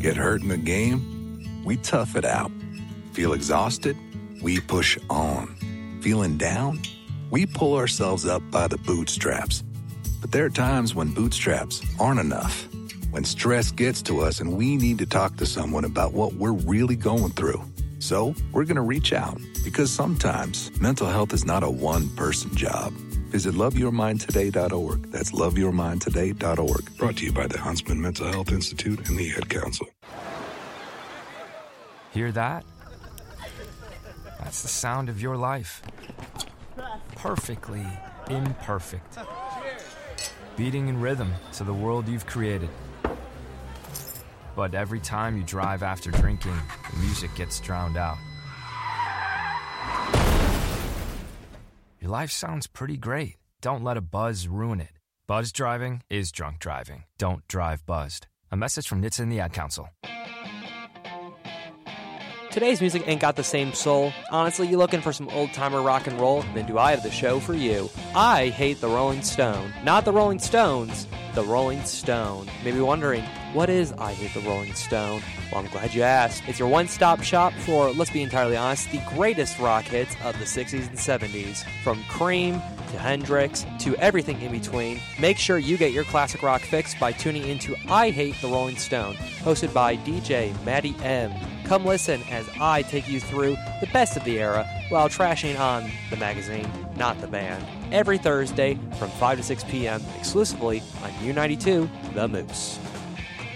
Get hurt in the game? We tough it out. Feel exhausted? We push on. Feeling down? We pull ourselves up by the bootstraps. But there are times when bootstraps aren't enough. When stress gets to us and we need to talk to someone about what we're really going through. So we're going to reach out, because sometimes mental health is not a one-person job. Visit loveyourmindtoday.org. That's loveyourmindtoday.org. Brought to you by the Huntsman Mental Health Institute and the Ad Council. Hear that? That's the sound of your life. Perfectly imperfect. Beating in rhythm to the world you've created. But every time you drive after drinking, the music gets drowned out. Your life sounds pretty great. Don't let a buzz ruin it. Buzz driving is drunk driving. Don't drive buzzed. A message from NHTSA and the Ad Council. Today's music ain't got the same soul. Honestly, you looking for some old-timer rock and roll? Then do I have the show for you. I hate the Rolling Stone. Not the Rolling Stones, the Rolling Stone. You may be wondering, what is I Hate the Rolling Stone? Well, I'm glad you asked. It's your one-stop shop for, let's be entirely honest, the greatest rock hits of the 60s and 70s. From Cream to Hendrix to everything in between. Make sure you get your classic rock fix by tuning into I Hate the Rolling Stone, hosted by DJ Maddie M. Come listen as I take you through the best of the era while trashing on the magazine, not the band. Every Thursday from 5 to 6 p.m. exclusively on U92 The Moose.